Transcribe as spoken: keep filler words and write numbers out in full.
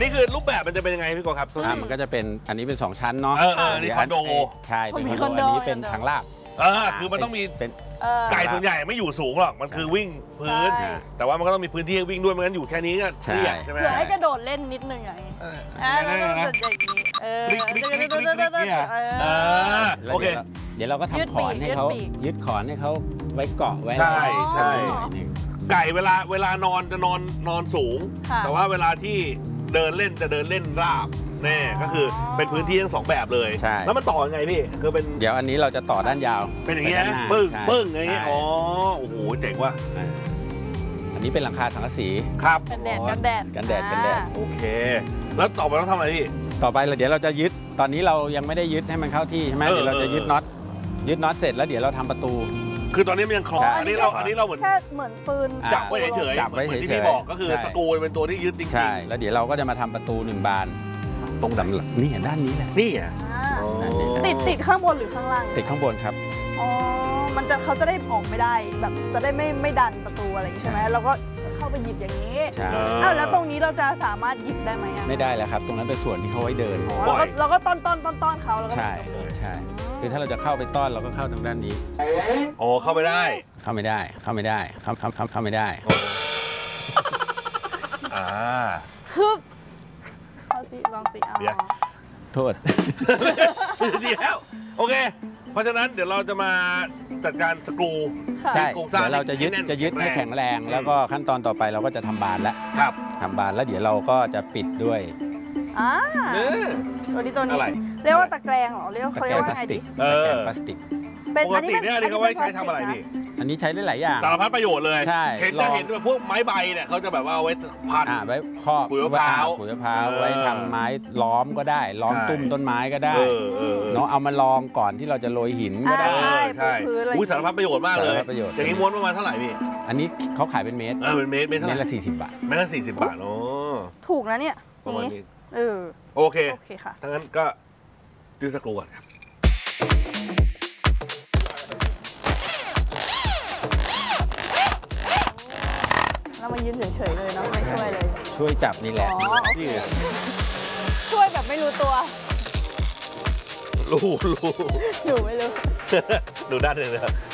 นี้คือรูปแบบมันจะเป็นยังไงพี่โกครับอ่ามันก็จะเป็นอันนี้เป็นสองชั้นเนาะเออเออนี่คอนโดใช่เป็นคอนโดอันนี้เป็นทางลาดเออคือมันต้องมีเป็นไก่ส่วนใหญ่ไม่อยู่สูงหรอกมันคือวิ่งพื้นแต่ว่ามันก็ต้องมีพื้นที่ให้วิ่งด้วยไม่งั้นอยู่แค่นี้ก็เครียดใช่ไหมเผื่อให้กระโดดเล่นนิดนึงอย่างนี้อ่าแล้วก็จะอย่างนี้เออโอเคเดี๋ยวเราก็ทำขอนให้เขายึดขอนให้เขาไว้เกาะไว้ใช่ใช่ไก่เวลาเวลานอนจะนอนนอนสูงแต่ว่าเวลาที่เดินเล่นจะเดินเล่นราบแน่ก็คือเป็นพื้นที่ทั้งสองแบบเลยใช่แล้วมันต่อยังไงพี่คือเป็นเดี๋ยวอันนี้เราจะต่อด้านยาวเป็นอย่างเงี้ยปึ้งปึ้งอย่างเงี้ยอ๋อโอ้โหเจ๋งว่ะอันนี้เป็นหลังคาสังกะสีครับกันแดดกันแดดกันแดดกันแดดโอเคแล้วต่อไปต้องทำอะไรพี่ต่อไปเดี๋ยวเราจะยึดตอนนี้เรายังไม่ได้ยึดให้มันเข้าที่ใช่ไหมเดี๋ยวเราจะยึดน็อตยึดน็อตเสร็จแล้วเดี๋ยวเราทำประตูคือตอนนี้มันยังคล้องอันนี้เราอันนี้เราเหมือนแค่เหมือนปืนจับไว้เฉยๆจับไว้เฉยๆที่พี่บอกก็คือสกรูเป็นตัวที่ยึดจริงๆใช่แล้วเดี๋ยวเราก็จะมาทำประตูหนึ่งบานตรงดำนี่ด้านนี้แหละนี่อ่ะติดติดข้างบนหรือข้างล่างติดข้างบนครับอ๋อมันจะเขาจะได้ออกไม่ได้แบบจะได้ไม่ไม่ดันประตูอะไรใช่ไหมเราก็เข้าไปหยิบอย่างนี้ใช่อ้าวแล้วตรงนี้เราจะสามารถหยิบได้ไหมไม่ได้แล้วครับตรงนั้นเป็นส่วนที่เขาไว้เดินเราก็เราก็ต้อนต้อนต้อนต้อนเขาแล้วก็ใช่ใช่คือถ้าเราจะเข้าไปต้อนเราก็เข้าทางด้านนี้โอ้เข้าไปได้เข้าไม่ได้เข้าไม่ได้เข้าเข้าเข้าเข้าไม่ได้อ่าฮึบเอาสิลองสิเอาโทษดีแล้วโอเคเพราะฉะนั้นเดี๋ยวเราจะมาจัดการสกรูใช่เดี๋ยวเราจะยึดจะยึดให้แข็งแรงแล้วก็ขั้นตอนต่อไปเราก็จะทำบานแล้วครับทำบานแล้วเดี๋ยวเราก็จะปิดด้วยอ่าตัวนี้ตัวนี้เรียกว่าตะแกรงเหรอเรียกเขาเรียกว่าไงดิตะแกรงพลาสติกปกติเนี่ยอันนี้เขาไว้ใช้ทำอะไรพี่อันนี้ใช้ได้หลายอย่างสารพัดประโยชน์เลยใช่เห็นจะเห็นด้วยพวกไม้ใบเนี่ยเขาจะแบบว่าเอาไว้พันไว้ข้อขุยมะพร้าวขุยมะพร้าวไว้ทำไม้ล้อมก็ได้ล้อมตุ้มต้นไม้ก็ได้เนาะเอามาลองก่อนที่เราจะโรยหินก็ได้ใช่ใช่อุ้ยสารพัดประโยชน์มากเลยอย่างนี้ม้วนประมาณเท่าไหร่พี่อันนี้เขาขายเป็นเมตรเออเป็นเมตรเมตรเท่าไหร่เมตรละสี่สิบบาทเมตรละสี่สิบบาทโอ้ถูกนะเนี่ยประมาณนี้เออโอเคโอเคค่ะถ้างั้นก็ดูสกรูก่อนครับเรามายืนเฉยๆเลยเนาะไม่ช่วยเลยช่วยจับนี่แหละนี่ช่วยแบบไม่รู้ตัวรู้รู้หนูไม่รู้ดูด้านหนึ่งเลย